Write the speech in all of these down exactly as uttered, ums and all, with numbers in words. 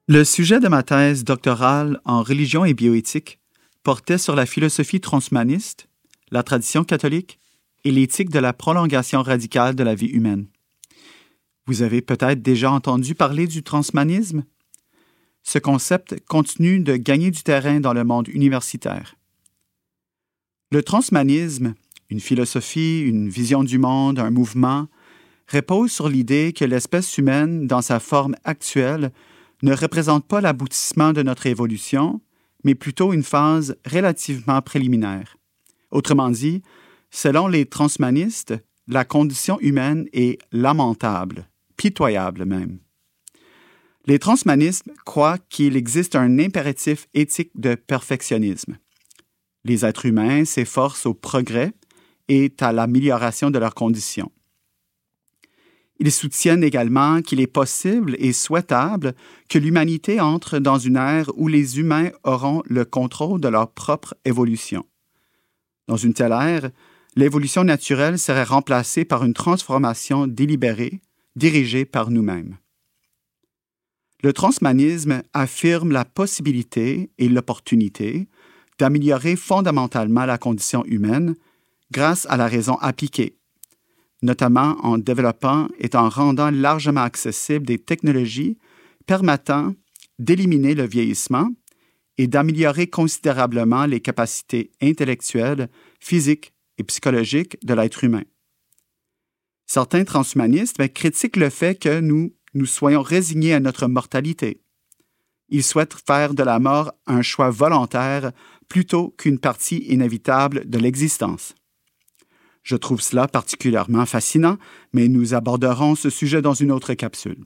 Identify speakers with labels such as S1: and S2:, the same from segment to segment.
S1: Le sujet de ma thèse doctorale en religion et bioéthique portait sur la philosophie transhumaniste, la tradition catholique et l'éthique de la prolongation radicale de la vie humaine. Vous avez peut-être déjà entendu parler du transhumanisme? Ce concept continue de gagner du terrain dans le monde universitaire. Le transhumanisme, une philosophie, une vision du monde, un mouvement, repose sur l'idée que l'espèce humaine, dans sa forme actuelle, ne représente pas l'aboutissement de notre évolution, mais plutôt une phase relativement préliminaire. Autrement dit, selon les transhumanistes, la condition humaine est lamentable, pitoyable même. Les transhumanistes croient qu'il existe un impératif éthique de perfectionnisme. Les êtres humains s'efforcent au progrès et à l'amélioration de leurs conditions. Ils soutiennent également qu'il est possible et souhaitable que l'humanité entre dans une ère où les humains auront le contrôle de leur propre évolution. Dans une telle ère, l'évolution naturelle serait remplacée par une transformation délibérée, dirigée par nous-mêmes. Le transhumanisme affirme la possibilité et l'opportunité d'améliorer fondamentalement la condition humaine grâce à la raison appliquée, notamment en développant et en rendant largement accessibles des technologies permettant d'éliminer le vieillissement et d'améliorer considérablement les capacités intellectuelles, physiques et psychologiques de l'être humain. Certains transhumanistes critiquent le fait que nous nous soyons résignés à notre mortalité. Ils souhaitent faire de la mort un choix volontaire plutôt qu'une partie inévitable de l'existence. Je trouve cela particulièrement fascinant, mais nous aborderons ce sujet dans une autre capsule.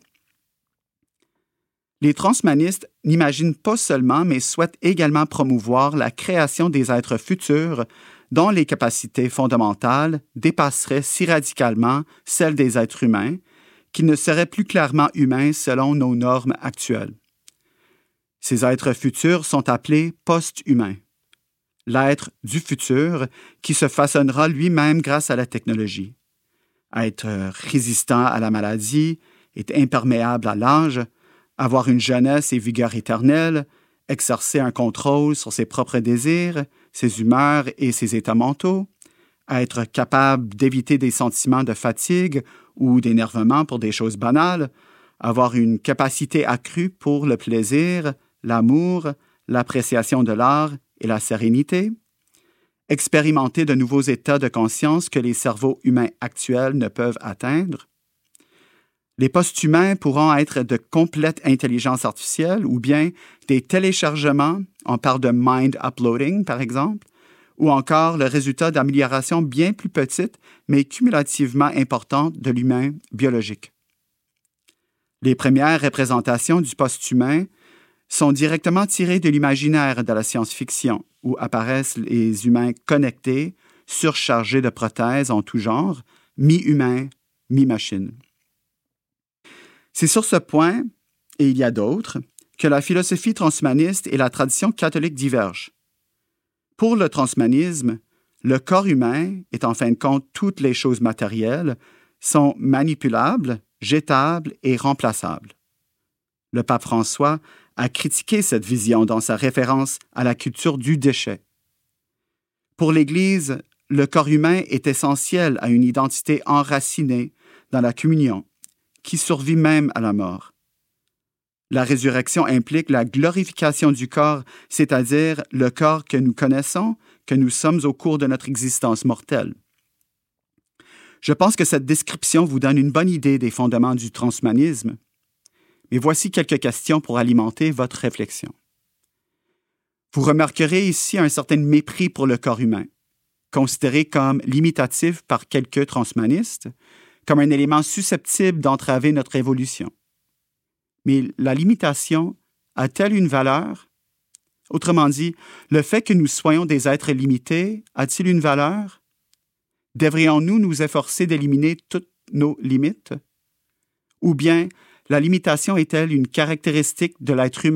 S1: Les transhumanistes n'imaginent pas seulement, mais souhaitent également promouvoir la création des êtres futurs dont les capacités fondamentales dépasseraient si radicalement celles des êtres humains qu'ils ne seraient plus clairement humains selon nos normes actuelles. Ces êtres futurs sont appelés post-humains. L'être du futur qui se façonnera lui-même grâce à la technologie. Être résistant à la maladie, être imperméable à l'âge, avoir une jeunesse et vigueur éternelle, exercer un contrôle sur ses propres désirs, ses humeurs et ses états mentaux, être capable d'éviter des sentiments de fatigue ou d'énervement pour des choses banales, avoir une capacité accrue pour le plaisir, l'amour, l'appréciation de l'art et la sérénité, expérimenter de nouveaux états de conscience que les cerveaux humains actuels ne peuvent atteindre. Les post-humains pourront être de complète intelligence artificielle ou bien des téléchargements, on parle de mind uploading par exemple, ou encore le résultat d'améliorations bien plus petites mais cumulativement importantes de l'humain biologique. Les premières représentations du post-humain sont directement tirées de l'imaginaire de la science-fiction, où apparaissent les humains connectés, surchargés de prothèses en tout genre, mi-humains, mi-machines. C'est sur ce point, et il y a d'autres, que la philosophie transhumaniste et la tradition catholique divergent. Pour le transhumanisme, le corps humain est en fin de compte toutes les choses matérielles, sont manipulables, jetables et remplaçables. Le pape François a critiqué cette vision dans sa référence à la culture du déchet. Pour l'Église, le corps humain est essentiel à une identité enracinée dans la communion, qui survit même à la mort. La résurrection implique la glorification du corps, c'est-à-dire le corps que nous connaissons, que nous sommes au cours de notre existence mortelle. Je pense que cette description vous donne une bonne idée des fondements du transhumanisme. Mais voici quelques questions pour alimenter votre réflexion. Vous remarquerez ici un certain mépris pour le corps humain, considéré comme limitatif par quelques transhumanistes, comme un élément susceptible d'entraver notre évolution. Mais la limitation a-t-elle une valeur? Autrement dit, le fait que nous soyons des êtres limités a-t-il une valeur? Devrions-nous nous efforcer d'éliminer toutes nos limites? Ou bien, la limitation est-elle une caractéristique de l'être humain